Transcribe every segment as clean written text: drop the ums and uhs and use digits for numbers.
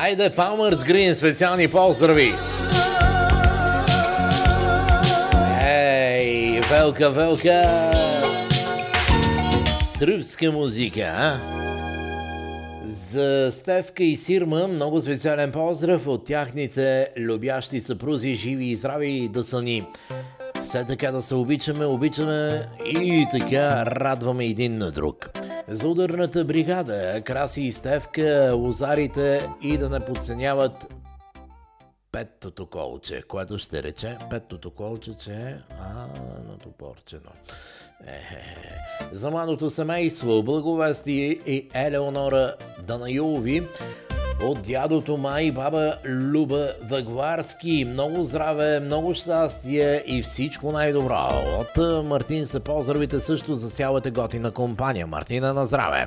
Хайде, Palmer's Green, специални поздрави! Ей, велка! Сръбска музика, а? За Стефка и Сирма много специален поздрав от тяхните любящи съпрузи, живи и здрави да са ни. Все така да се обичаме и така радваме един на друг. За ударната бригада, Краси и Стефка, лозарите и да не подценяват петото колче, което ще рече петото колче, че на топорчено. За младото семейство, благовести и Елеонора Данайови, от дядото Май и баба Люба Вагларски. Много здраве, много щастие и всичко най-добро. От Мартин се поздравите също за цялата готина компания. Мартина, на здраве!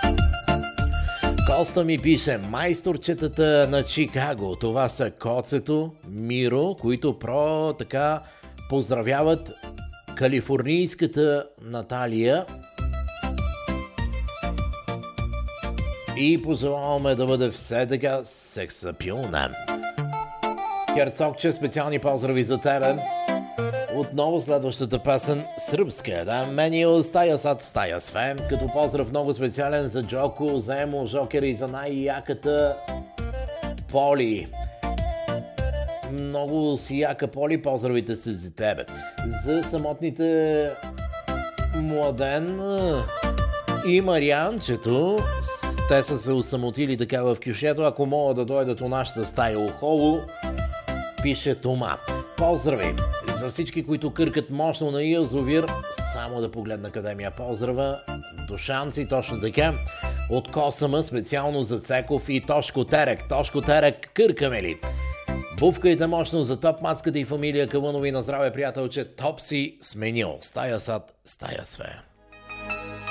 Коста ми пише: майсторчетата на Чикаго. Това са Коцето, Миро, които така поздравяват калифорнийската Наталия и пожелаваме да бъде все така сексапилна. Херцогче, специални поздрави за тебе. Отново следващата песен сръбска, да? Мени остая сад стая све. Като поздрав много специален за Джоко, Земо, Жокер и за най-яката Поли. Много си яка, Поли, поздравите се за тебе. За самотните Младен и Марианчето, те са се усамотили така в кюшето. Ако могат да дойдат у нашата стая ухоло, пише Тома. Поздрави за всички, които къркат мощно на язовир. Само да погледна Академия поздрава. Душанци, точно така. От Косама, специално за Цеков и Тошко Терек. Тошко Терек, къркаме ли? Бувкайте мощно за Топ Маската и фамилия Калунови. На здраве, приятелче. Топ си сменил. Стая сад, стая све.